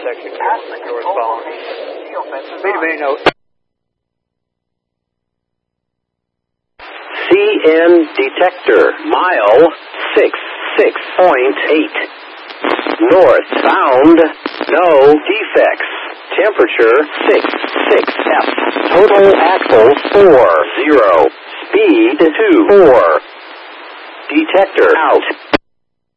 section yours following. Speed note. CN detector, mile 66.8. North bound, no defects. Temperature 66 F. Total axles 40. Speed 24. Detector out.